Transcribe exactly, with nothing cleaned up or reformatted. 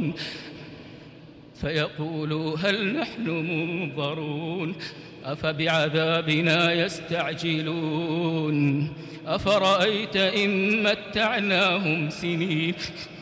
ينظرون فيقولوا هل نحن منظرون أفبعذابنا يستعجلون أفرأيت إن متعناهم سنين